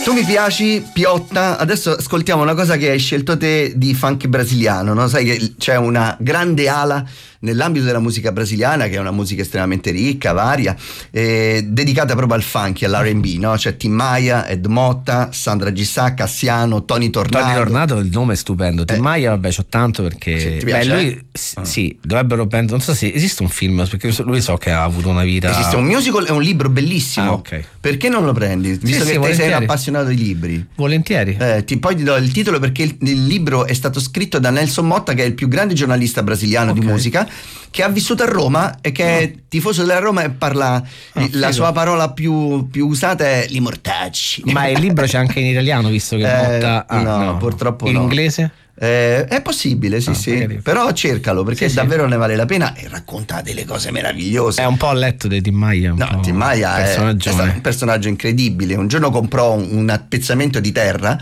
Tu mi piaci, Piotta. Adesso ascoltiamo una cosa che hai scelto te di funk brasiliano, no? Sai che c'è una grande ala nell'ambito della musica brasiliana, che è una musica estremamente ricca, varia, dedicata proprio al funk, all'R&B, no? C'è Tim Maia, Ed Motta, Sandra Gissà, Cassiano, Tony Tornado. Tony Tornado, il nome è stupendo. Tim Maia, vabbè, c'ho tanto perché sì, ti piace, lui sì, dovrebbero prendere, non so se esiste un film, perché lui so che ha avuto una vita. Esiste un musical e un libro bellissimo. Ok. Perché non lo prendi? Visto che te sei un appassionato di libri. Volentieri. Poi ti do il titolo, perché il libro è stato scritto da Nelson Motta, che è il più grande giornalista brasiliano di musica, che ha vissuto a Roma e che è tifoso della Roma e parla la sua parola più usata è li mortacci. Ma il libro c'è anche in italiano, visto che Motta no, purtroppo in inglese? È possibile, sì. Però cercalo, perché davvero ne vale la pena e racconta delle cose meravigliose. È un po' letto di Tim Maia. Tim Maia è un personaggio incredibile. Un giorno comprò un appezzamento di terra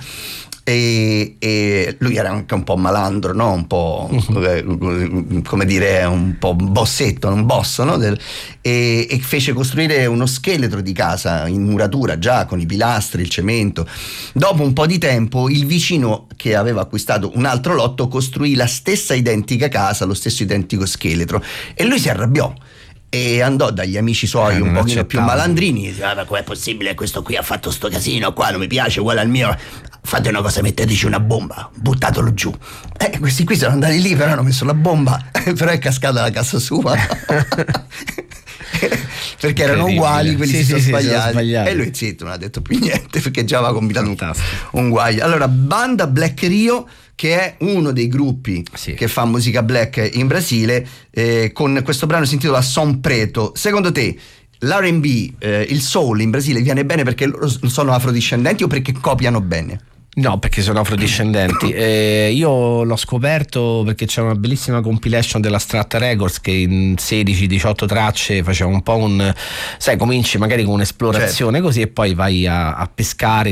e lui era anche un po' malandro, no? Un po' come dire, un po' bossetto, un boss, no? E fece costruire uno scheletro di casa in muratura, già con i pilastri, il cemento. Dopo un po' di tempo il vicino, che aveva acquistato un altro lotto, costruì la stessa identica casa, lo stesso identico scheletro, e lui si arrabbiò e andò dagli amici suoi un pochino più malandrini e diceva: ma com'è possibile, questo qui ha fatto sto casino qua, non mi piace, uguale al mio, fate una cosa, metteteci una bomba, buttatelo giù. Questi qui sono andati lì, però hanno messo la bomba però è cascata la casa sua perché erano uguali, quelli si sono sbagliati. E lui zitto, non ha detto più niente, perché già aveva combinato un guaio. Allora, banda Black Rio, che è uno dei gruppi che fa musica black in Brasile, con questo brano si intitola Son Preto. Secondo te l'R&B, il soul in Brasile viene bene perché loro sono afrodiscendenti o perché copiano bene? No, perché sono afrodiscendenti. Io l'ho scoperto perché c'è una bellissima compilation della Stratta Records che in 16-18 tracce faceva un po' sai, cominci magari con un'esplorazione così e poi vai a pescare